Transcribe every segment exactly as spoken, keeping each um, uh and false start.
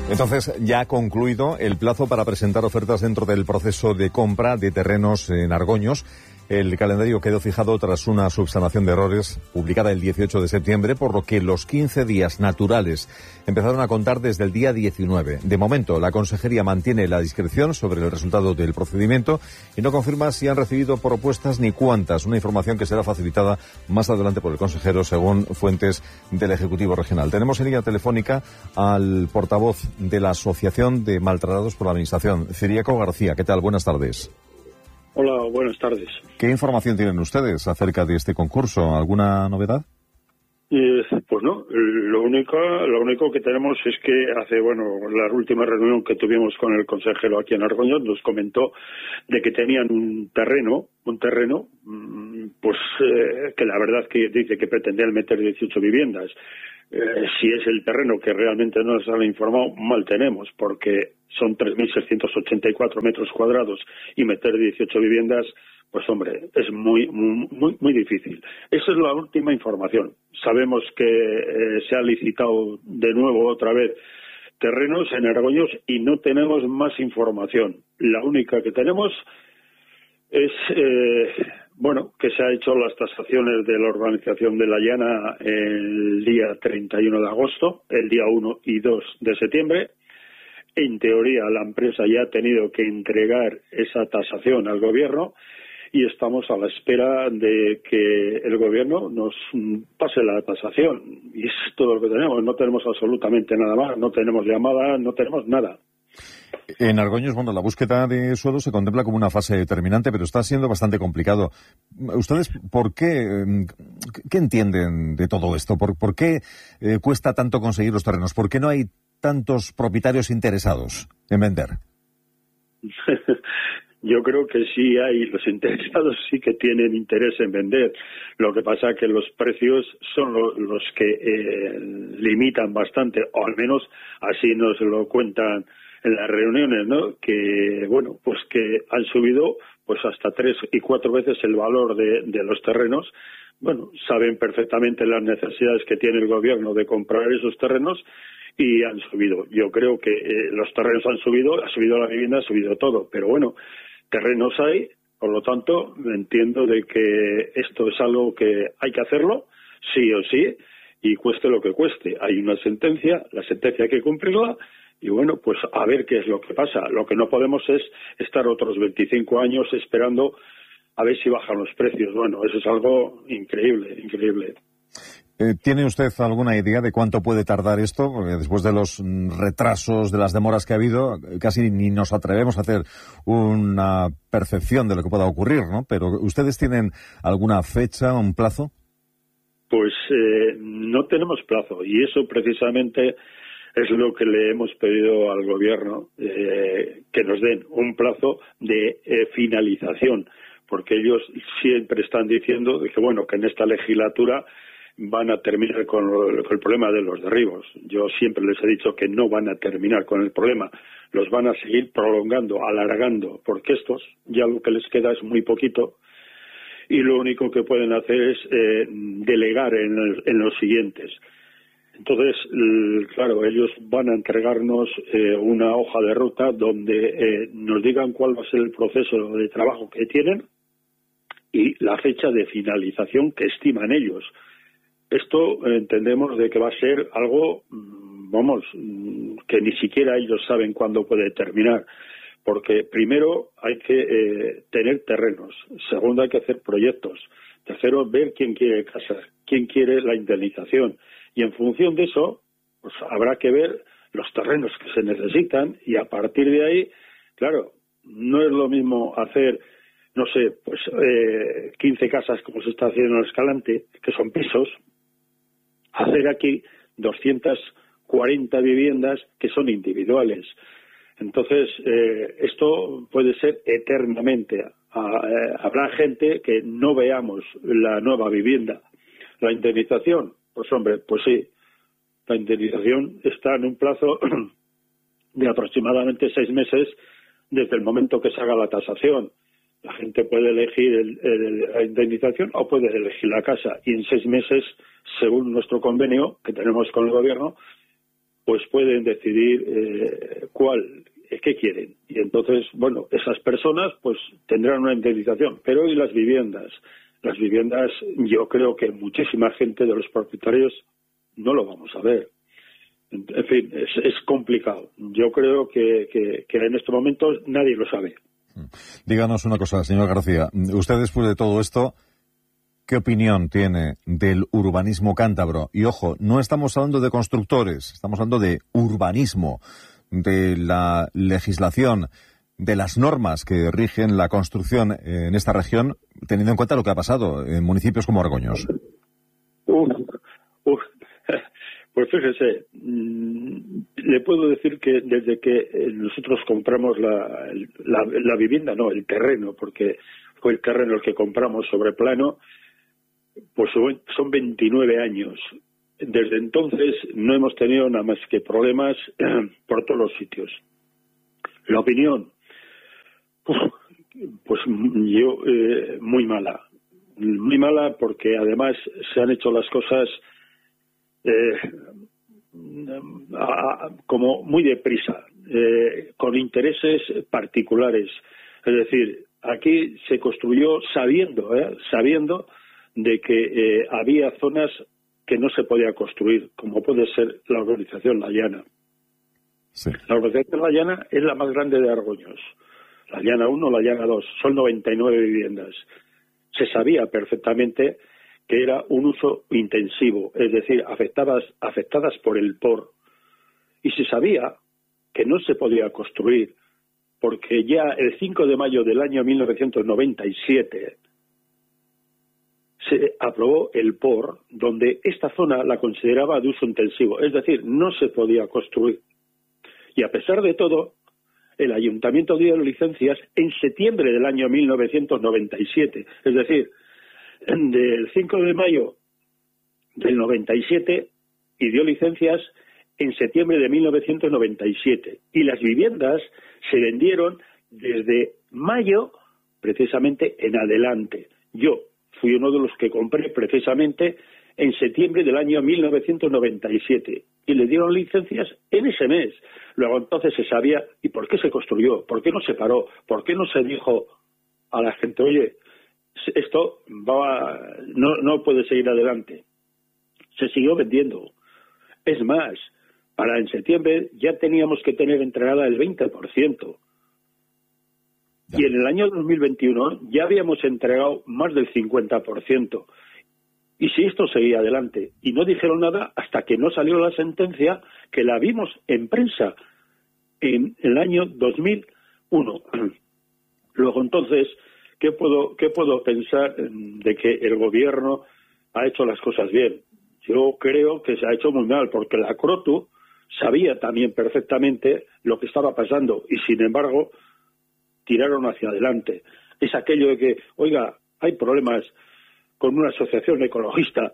Entonces, ya ha concluido el plazo para presentar ofertas dentro del proceso de compra de terrenos en Argoños. El calendario quedó fijado tras una subsanación de errores publicada el dieciocho de septiembre, por lo que los quince días naturales empezaron a contar desde el día diecinueve. De momento, la Consejería mantiene la discreción sobre el resultado del procedimiento y no confirma si han recibido propuestas ni cuántas, una información que será facilitada más adelante por el consejero, según fuentes del Ejecutivo Regional. Tenemos en línea telefónica al portavoz de la Asociación de Maltratados por la Administración, Ciriaco García. ¿Qué tal? Buenas tardes. Hola, buenas tardes. ¿Qué información tienen ustedes acerca de este concurso? ¿Alguna novedad? Eh, pues no, lo único, lo único que tenemos es que hace, bueno, la última reunión que tuvimos con el consejero aquí en Argoños nos comentó de que tenían un terreno, un terreno, pues eh, que la verdad que dice que pretendían meter dieciocho viviendas. Eh, si es el terreno que realmente no nos han informado, mal tenemos, porque son tres mil seiscientos ochenta y cuatro metros cuadrados y meter dieciocho viviendas, pues hombre, es muy, muy, muy difícil. Esa es la última información. Sabemos que eh, se ha licitado de nuevo otra vez terrenos en Argoños y no tenemos más información. La única que tenemos es, eh, bueno, que se ha hecho las tasaciones de la urbanización de La Llana el día treinta y uno de agosto, el día uno y dos de septiembre. En teoría, la empresa ya ha tenido que entregar esa tasación al gobierno y estamos a la espera de que el gobierno nos pase la tasación. Y es todo lo que tenemos. No tenemos absolutamente nada más. No tenemos llamada, no tenemos nada. En Argoños, bueno, la búsqueda de suelo se contempla como una fase determinante, pero está siendo bastante complicado. ¿Ustedes por qué, qué entienden de todo esto? ¿Por, por qué eh, cuesta tanto conseguir los terrenos? ¿Por qué no hay tantos propietarios interesados en vender? Yo creo que sí hay, los interesados sí que tienen interés en vender. Lo que pasa es que los precios son lo, los que eh, limitan bastante, o al menos así nos lo cuentan en las reuniones, ¿no? Que, bueno, pues que han subido pues hasta tres y cuatro veces el valor de, de los terrenos. Bueno, saben perfectamente las necesidades que tiene el gobierno de comprar esos terrenos y han subido. Yo creo que eh, los terrenos han subido, ha subido la vivienda, ha subido todo, pero bueno, terrenos hay, por lo tanto, entiendo de que esto es algo que hay que hacerlo, sí o sí, y cueste lo que cueste. Hay una sentencia, la sentencia hay que cumplirla, y bueno, pues a ver qué es lo que pasa. Lo que no podemos es estar otros veinticinco años esperando a ver si bajan los precios. Bueno, eso es algo increíble, increíble. Eh, ¿Tiene usted alguna idea de cuánto puede tardar esto? Porque después de los retrasos, de las demoras que ha habido, casi ni nos atrevemos a hacer una percepción de lo que pueda ocurrir, ¿no? Pero ¿ustedes tienen alguna fecha, un plazo? Pues eh, no tenemos plazo, y eso precisamente es lo que le hemos pedido al gobierno, eh, que nos den un plazo de eh, finalización, porque ellos siempre están diciendo que, bueno, que en esta legislatura van a terminar con el problema de los derribos. Yo siempre les he dicho que no van a terminar con el problema, los van a seguir prolongando, alargando, porque estos ya lo que les queda es muy poquito y lo único que pueden hacer es eh, delegar en, el, en los siguientes. Entonces, claro, ellos van a entregarnos eh, una hoja de ruta donde eh, nos digan cuál va a ser el proceso de trabajo que tienen y la fecha de finalización que estiman ellos. Esto eh, entendemos de que va a ser algo, vamos, que ni siquiera ellos saben cuándo puede terminar, porque primero hay que eh, tener terrenos, segundo hay que hacer proyectos, tercero ver quién quiere casas, quién quiere la indemnización, y en función de eso pues habrá que ver los terrenos que se necesitan y a partir de ahí, claro, no es lo mismo hacer, no sé, pues eh, quince casas como se está haciendo en Escalante, que son pisos, hacer aquí doscientas cuarenta viviendas que son individuales. Entonces, eh, esto puede ser eternamente. Ah, eh, habrá gente que no veamos la nueva vivienda. La indemnización, pues hombre, pues sí. La indemnización está en un plazo de aproximadamente seis meses desde el momento que se haga la tasación. La gente puede elegir el, el, la indemnización o puede elegir la casa y en seis meses, según nuestro convenio que tenemos con el gobierno, pues pueden decidir eh, cuál, qué quieren. Y entonces, bueno, esas personas pues tendrán una indemnización. Pero ¿y las viviendas? Las viviendas, yo creo que muchísima gente de los propietarios no lo vamos a ver. En fin, es, es complicado. Yo creo que, que, que en estos momentos nadie lo sabe. Díganos una cosa, señor García. Usted, después de todo esto, ¿qué opinión tiene del urbanismo cántabro? Y ojo, no estamos hablando de constructores, estamos hablando de urbanismo, de la legislación, de las normas que rigen la construcción en esta región, teniendo en cuenta lo que ha pasado en municipios como Argoños. Uf, uf. Pues fíjese, le puedo decir que desde que nosotros compramos la, la, la vivienda, no, el terreno, porque fue el terreno el que compramos sobre plano, pues son veintinueve años. Desde entonces no hemos tenido nada más que problemas por todos los sitios. La opinión, pues yo, eh, muy mala. Muy mala porque además se han hecho las cosas eh, a, a, como muy deprisa, eh, con intereses particulares. Es decir, aquí se construyó sabiendo, eh, sabiendo de que eh, había zonas que no se podía construir, como puede ser la urbanización La Llana. Sí. La urbanización La Llana es la más grande de Argoños. La Llana uno, La Llana dos, son noventa y nueve viviendas. Se sabía perfectamente que era un uso intensivo, es decir, afectadas, afectadas por el P O R. Y se sabía que no se podía construir, porque ya el cinco de mayo del año mil novecientos noventa y siete se aprobó el P O R, donde esta zona la consideraba de uso intensivo, es decir, no se podía construir. Y a pesar de todo, el ayuntamiento dio licencias en septiembre del año mil novecientos noventa y siete, es decir, del cinco de mayo del noventa y siete, y dio licencias en septiembre de mil novecientos noventa y siete. Y las viviendas se vendieron desde mayo, precisamente, en adelante. Yo fui uno de los que compré precisamente en septiembre del año mil novecientos noventa y siete. Y le dieron licencias en ese mes. Luego entonces se sabía, ¿y por qué se construyó? ¿Por qué no se paró? ¿Por qué no se dijo a la gente, oye, esto va a, no, no puede seguir adelante? Se siguió vendiendo. Es más, para en septiembre ya teníamos que tener entregada el veinte por ciento. Y en el año dos mil veintiuno ya habíamos entregado más del cincuenta por ciento. Y si esto seguía adelante, y no dijeron nada hasta que no salió la sentencia, que la vimos en prensa en el año dos mil uno. Luego entonces, ¿qué puedo, qué puedo pensar de que el gobierno ha hecho las cosas bien? Yo creo que se ha hecho muy mal, porque la Crotu sabía también perfectamente lo que estaba pasando, y sin embargo tiraron hacia adelante. Es aquello de que, oiga, hay problemas con una asociación ecologista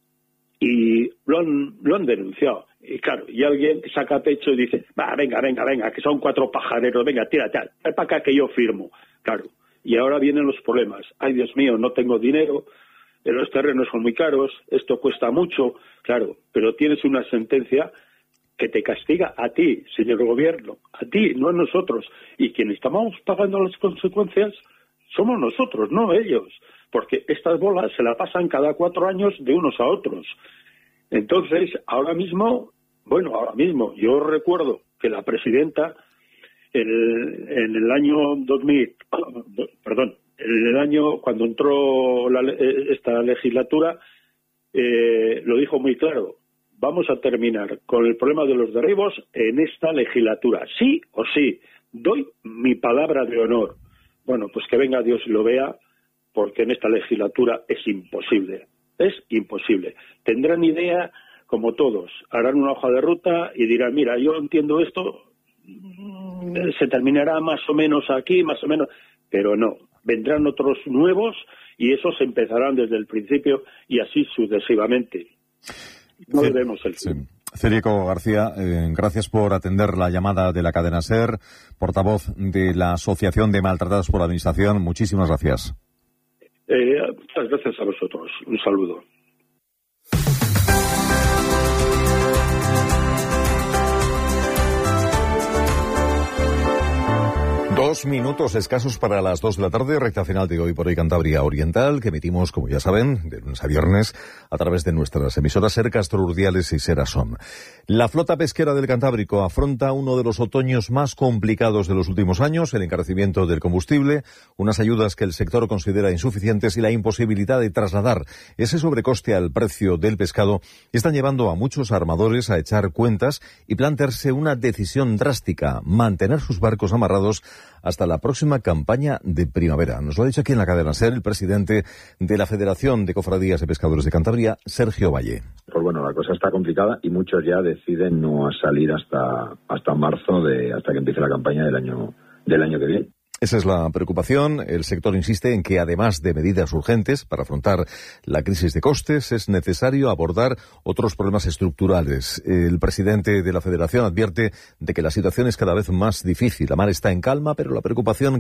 y lo han, lo han denunciado. Y claro, y alguien saca pecho y dice, va, venga, venga, venga, que son cuatro pajareros, venga, tira, tira, trae para acá que yo firmo. Claro, y ahora vienen los problemas. Ay, Dios mío, no tengo dinero, los terrenos son muy caros, esto cuesta mucho. Claro, pero tienes una sentencia que te castiga a ti, señor gobierno, a ti, no a nosotros. Y quienes estamos pagando las consecuencias somos nosotros, no ellos. Porque estas bolas se la pasan cada cuatro años de unos a otros. Entonces, ahora mismo, bueno, ahora mismo, yo recuerdo que la presidenta, en, en el año dos mil, perdón, en el año, cuando entró la, esta legislatura, eh, lo dijo muy claro, vamos a terminar con el problema de los derribos en esta legislatura, sí o sí, doy mi palabra de honor. Bueno, pues que venga Dios y lo vea, porque en esta legislatura es imposible, es imposible. Tendrán idea, como todos, harán una hoja de ruta y dirán, mira, yo entiendo esto, se terminará más o menos aquí, más o menos, pero no, vendrán otros nuevos y esos empezarán desde el principio y así sucesivamente. No sí, debemos el sí. Federico García, eh, gracias por atender la llamada de la cadena SER, portavoz de la Asociación de Maltratados por la Administración. Muchísimas gracias. Eh, muchas gracias a vosotros. Un saludo. Dos minutos escasos para las dos de la tarde, recta final de Hoy por Hoy Cantabria Oriental, que emitimos, como ya saben, de lunes a viernes a través de nuestras emisoras SER Castro Urdiales y SER Asom. La flota pesquera del Cantábrico afronta uno de los otoños más complicados de los últimos años, el encarecimiento del combustible, unas ayudas que el sector considera insuficientes y la imposibilidad de trasladar ese sobrecoste al precio del pescado están llevando a muchos armadores a echar cuentas y plantearse una decisión drástica: mantener sus barcos amarrados hasta la próxima campaña de primavera. Nos lo ha dicho aquí en la cadena SER el presidente de la Federación de Cofradías de Pescadores de Cantabria, Sergio Valle. Pues bueno, la cosa está complicada y muchos ya deciden no salir hasta hasta marzo, de hasta que empiece la campaña del año del año que viene. Esa es la preocupación. El sector insiste en que, además de medidas urgentes para afrontar la crisis de costes, es necesario abordar otros problemas estructurales. El presidente de la Federación advierte de que la situación es cada vez más difícil. La mar está en calma, pero la preocupación